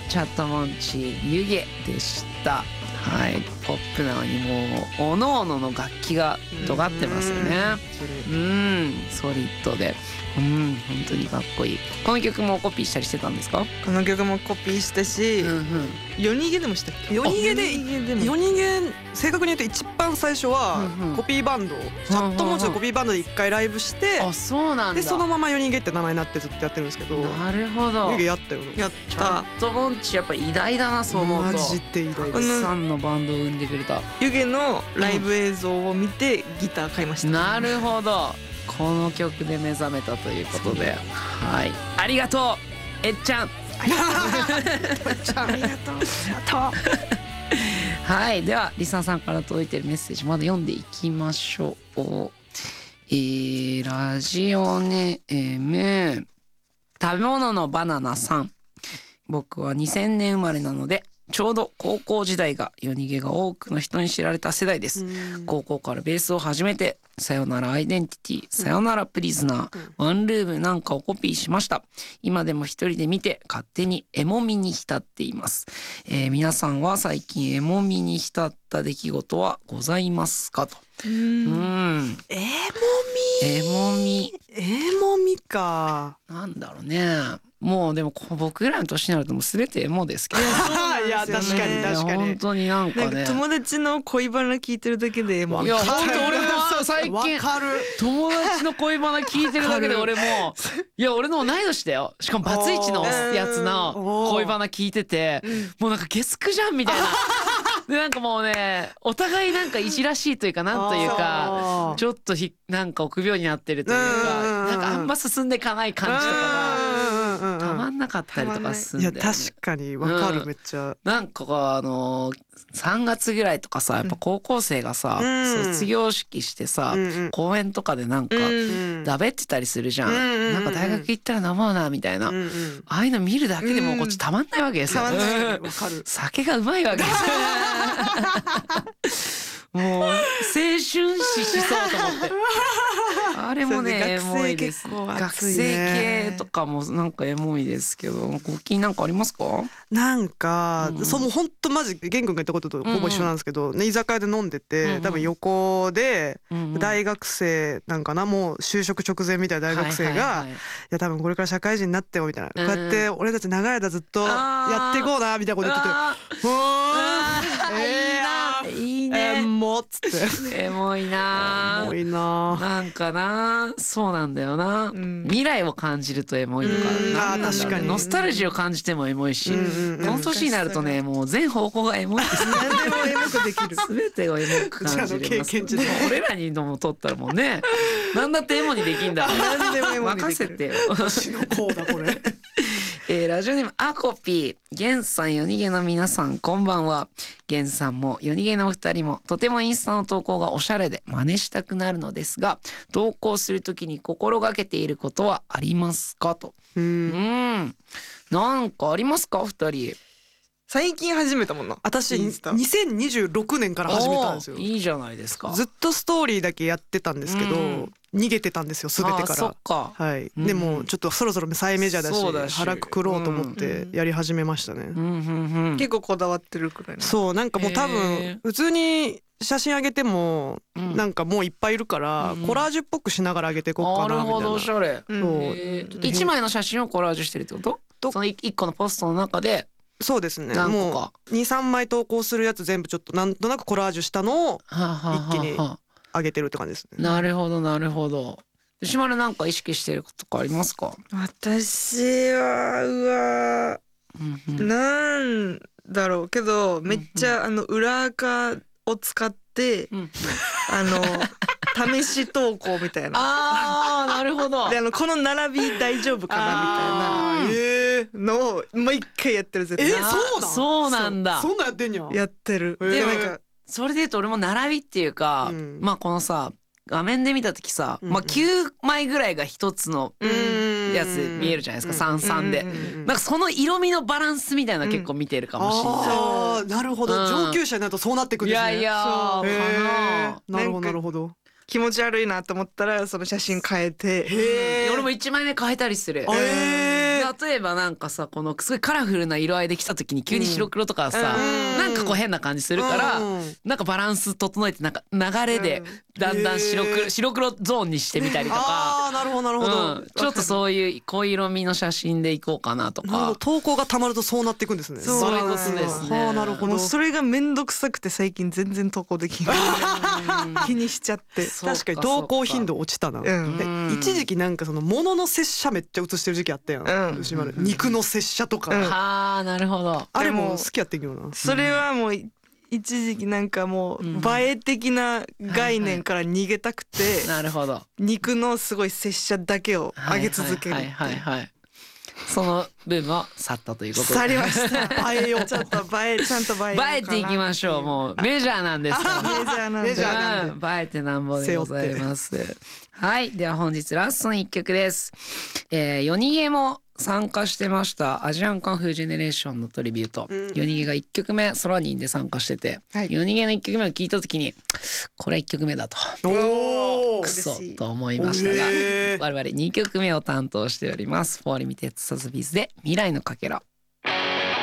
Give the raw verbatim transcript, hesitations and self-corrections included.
チャットモンチ湯気でした。はい、ポップなのにもうおのおのの楽器が尖ってますよね。うん、ソリッドで、うん、本当にかっこいい。この曲もコピーしたりしてたんですか？ この曲もコピーしたし、 うんうん、 夜逃げでもしたっけ？ 夜逃げで、夜逃げ正確に言うと一番最初はコピーバンド、チャットモンチのコピーバンドで一回ライブして、 あ、そうなんだ。 でそのまま夜逃げって名前になってずっとやってるんですけど。 なるほど。 湯気やったよ。 やっチャットモンチやっぱ偉大だな、そう思うと。 マジで偉大たくです。 さんのバンドを生んでくれた。 湯気のライブ映像を見てギター買いました。 なるほど。この曲で目覚めたということで、はい、ありがとうえっちゃん。 ありがとう。ありがとう。 はい、ではリサさんから届いているメッセージまだ読んでいきましょう。えー、ラジオネーム食べ物のバナナさん。僕はにせんねん生まれなのでちょうど高校時代が夜逃げが多くの人に知られた世代です。高校からベースを始めてさよならアイデンティティ、さよならプリズナー、ワンルームなんかをコピーしました。今でも一人で見て勝手にエモみに浸っています。えー、皆さんは最近エモみに浸った出来事はございますかと。 うん、 うんエモみエモみエモみか。 なんだろうね。もうでも僕ぐらいの年になるともう全てエモですけど。 いや確かに確かに。 本当になんかね。 なんか友達の恋バナ聞いてるだけでもう。 いや本当俺も最近友達の恋バナ聞いてるだけで俺もいや俺の同い年だよ。しかもバツイチのやつの恋バナ聞いててもうなんかゲスクじゃんみたいな。でなんかもうねお互いなんかいじらしいというかなんというかちょっとひなんか臆病になってるというかなんかあんま進んでいかない感じとかがたまんなかったりとかするんだよね。 いや確かにわかる、めっちゃ。 なんかあのさんがつぐらいとかさやっぱ高校生がさ、うん、卒業式してさ、うん、公園とかでなんか、うん、だべってたりするじゃん、うん、なんか大学行ったら飲もうなみたいな、うん、ああいうの見るだけでもこっちたまんないわけですよ、うん、わかる。酒がうまいわけですよもう青春史しそうと思ってあれもねエモいです。学生系とかもなんかエモいですけどご気になんかありますか？ なんか、うん、そうもうほんとマジ玄君が言ったこととほぼ一緒なんですけど、うんうん、居酒屋で飲んでて、うんうん、多分横で大学生なんかな、もう就職直前みたいな大学生が、はいはいはい、いや多分これから社会人になってよみたいな、うん、こうやって俺たち長い間ずっとやっていこうなみたいなこと言ってて、うーんえー、いいねエモっつってエモいなエモいななんかなそうなんだよな、うん、未来を感じるとエモいのか、うん、なんだろうね、確かにノスタルジーを感じてもエモいし、うんうん、この年になるとねもう全方向がエモいです何でもエモくできる全てをエモく感じれます俺らにのも取ったらもうね何だってエモにできんだ何でもエモにできる任せてよ私のこうだこれえー、ラジオネームアコピー。ゲンさん、夜逃げの皆さんこんばんは。ゲンさんも夜逃げのお二人もとてもインスタの投稿がおしゃれで真似したくなるのですが、投稿するときに心がけていることはありますかと。うんうんなんかありますか二人。 最近始めたもんな。 私にせんにじゅうろくねんから始めたんですよ。 いいじゃないですか。 ずっとストーリーだけやってたんですけど、うん、逃げてたんですよ全てから。 そっか。 はい。うん、でもちょっとそろそろ再メジャーだし、だし腹くくろうと思ってやり始めましたね。うんうんうん、結構こだわってるくらいの。 そうなんかもう多分普通に写真上げてもなんかもういっぱいいるから、うん、コラージュっぽくしながら上げていこうかなみたいな。 なるほどおしゃれ。 そう一枚の写真をコラージュしてるってこと？とその一個のポストの中で。 そうですね。もうにさんまい投稿するやつ全部ちょっとなんとなくコラージュしたのを一気に上げてるって感じですね。 なるほどなるほど。吉丸なんか意識してることとかありますか？ 私はうわ、うんうん、なんだろうけどめっちゃ、うんうん、あの裏垢を使って、うん、あの試し投稿みたいな。 あーなるほど。 であのこの並び大丈夫かなみたいな、えー、のをもう一回やってる。絶対。 えー、そうなん？ そうなんだ。 そんなんやってんや。 やってる。 えー、でなんかそれで言うと俺も並びっていうか、うん、まあこのさ画面で見た時さ、うんうん、まあきゅうまいぐらいが一つのやつ見えるじゃないですか、三三で。なんかその色味のバランスみたいなの結構見てるかもしれない。 ああなるほど、うん、上級者になるとそうなってくるんですね。 いやいやかな。 なるほどなるほど。 気持ち悪いなと思ったらその写真変えて、 へー俺もいちまいめ変えたりする。えー、やっ例えばなんかさこのすごいカラフルな色合いで来た時に急に白黒とかさ、 うんなんかこう変な感じするから、 うんなんかバランス整えてなんか流れでだんだん白黒、 へー白黒ゾーンにしてみたりとか、 ああなるほどなるほど、 うん、ちょっとそういう濃い色味の写真でいこうかなとなるほどか。 投稿がたまるとそうなっていくんですね。 そうそういうことですね。 はあなるほど。 もうそれが面倒くさくて最近全然投稿できない気にしちゃって。 そう確かに投稿頻度落ちたな。 うんで一時期なんかその物の拙者めっちゃ写してる時期あったやん。 うん吉丸肉の拙者とか、 うんはあなるほど。 あれでもも好きやってんけどな。 それはもう一時期なんかもう映え的な概念から逃げたくてなるほど。 肉のすごい拙者だけを上げ続けるってはいはいはいはい。その部分は去ったということで。 去りました映えようちょっと映えちゃんと映えようかな映えていきましょう。もうメジャーなんですから。 メジャーなんでメジャーなんでうん映えてなんぼでございます。はい、では本日ラストの一曲です。えー、夜逃げも参加してましたアジアンカンフージェネレーションのトリビュート、 うん夜逃げがいっきょくめソラニンで参加してて、 はい夜逃げのいっきょくめを聞いた時にこれいっきょくめだとおおクソ嬉しいと思いましたが、 へー我々にきょくめを担当しておりますフォーリミテッドサズビーズで未来のかけら。